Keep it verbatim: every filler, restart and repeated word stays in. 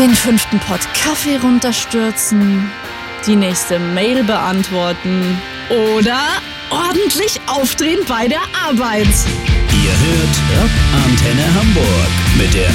den fünften Pott Kaffee runterstürzen, die nächste Mail beantworten oder ordentlich aufdrehen bei der Arbeit. Ihr hört Rock Antenne Hamburg mit der